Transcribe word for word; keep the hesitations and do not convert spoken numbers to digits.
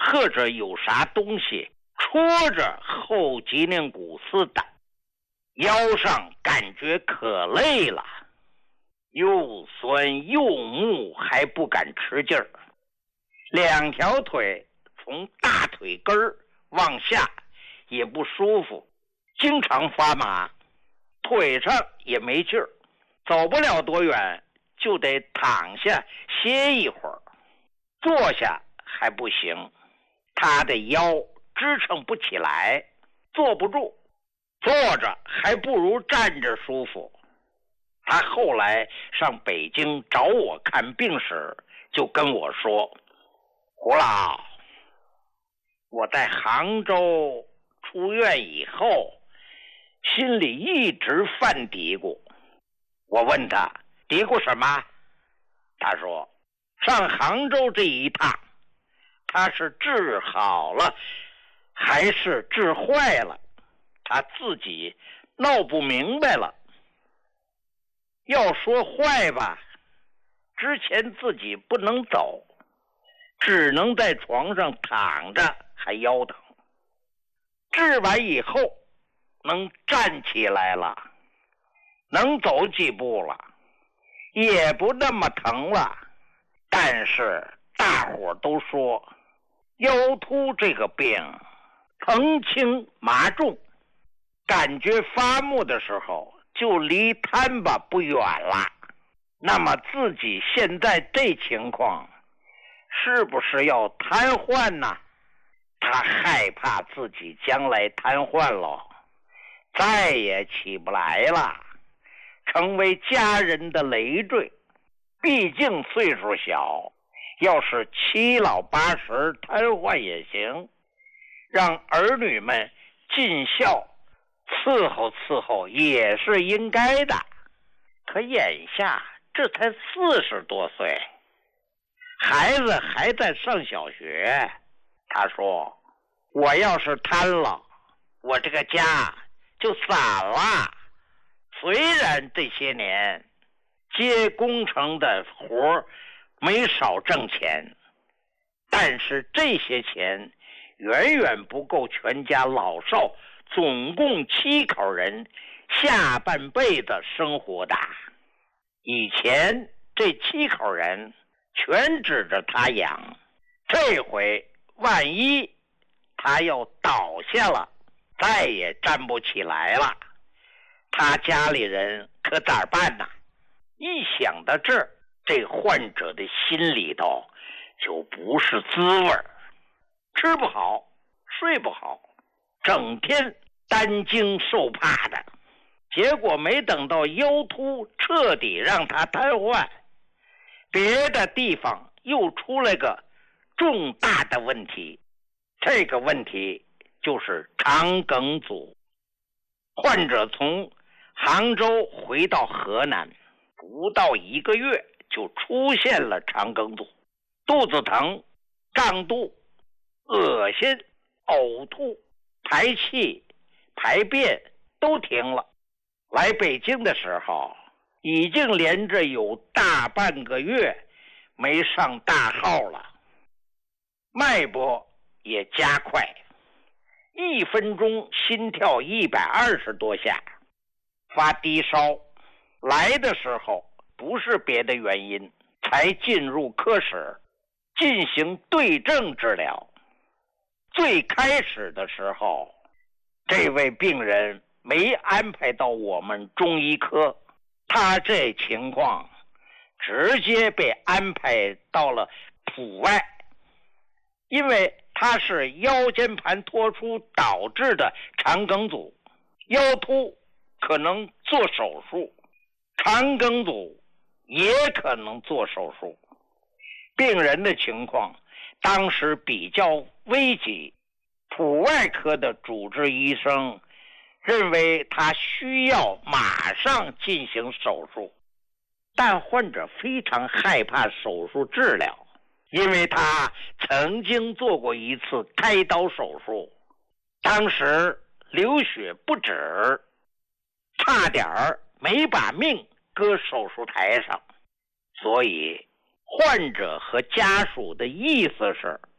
或者有啥东西戳着后脊梁骨似的，腰上感觉可累了，又酸又木，还不敢吃劲儿。两条腿从大腿根儿往下也不舒服，经常发麻，腿上也没劲儿，走不了多远就得躺下歇一会儿，坐下还不行，他的腰支撑不起来，坐不住，坐着还不如站着舒服。他后来上北京找我看病时就跟我说，胡老，我在杭州出院以后心里一直犯嘀咕。我问他嘀咕什么，他说上杭州这一趟他是治好了还是治坏了，他自己闹不明白了。要说坏吧，之前自己不能走，只能在床上躺着还腰疼，治完以后能站起来了，能走几步了，也不那么疼了。但是大伙都说腰突这个病疼轻麻重，感觉发木的时候就离瘫吧不远了。那么自己现在这情况是不是要瘫痪呢？他害怕自己将来瘫痪了，再也起不来了，成为家人的累赘。毕竟岁数小，要是七老八十瘫痪也行，让儿女们尽孝伺候伺候也是应该的。可眼下这才四十多岁，孩子还在上小学。他说，我要是瘫了，我这个家就散了。虽然这些年接工程的活没少挣钱，但是这些钱远远不够全家老少总共七口人下半辈子生活的。以前这七口人全指着他养，这回万一他要倒下了，再也站不起来了，他家里人可咋办呢？一想到这儿，这患者的心里头就不是滋味儿，吃不好睡不好，整天担惊受怕的。结果没等到腰突彻底让他瘫痪，别的地方又出来个重大的问题。这个问题就是肠梗阻。患者从杭州回到河南，不到一个月就出现了肠梗阻，肚子疼、胀肚、恶心、呕吐、排气、排便都停了。来北京的时候，已经连着有大半个月没上大号了，脉搏也加快，一分钟心跳一百二十多下，发低烧。来的时候不是别的原因，才进入科室进行对症治疗。最开始的时候，这位病人没安排到我们中医科，他这情况直接被安排到了普外，因为他是腰间盘脱出导致的肠梗阻，腰突可能做手术，肠梗阻也可能做手术。病人的情况当时比较危急，普外科的主治医生认为他需要马上进行手术，但患者非常害怕手术治疗，因为他曾经做过一次开刀手术，当时流血不止，差点儿没把命搁手术台上。所以患者和家属的意思是，